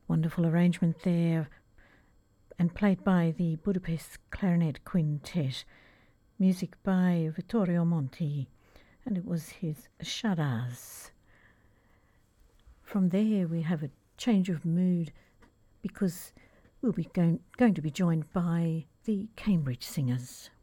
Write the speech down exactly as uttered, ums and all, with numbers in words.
Wonderful arrangement there, and played by the Budapest Clarinet Quintet. Music by Vittorio Monti, and it was his Sharaz. From there we have a change of mood because we'll be going, going to be joined by the Cambridge Singers.